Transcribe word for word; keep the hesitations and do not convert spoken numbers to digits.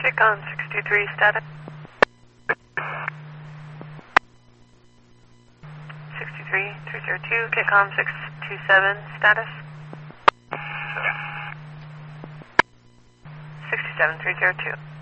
Kitcom six two three status. six two three three zero two, Kitcom six two seven status. six two seven three zero two.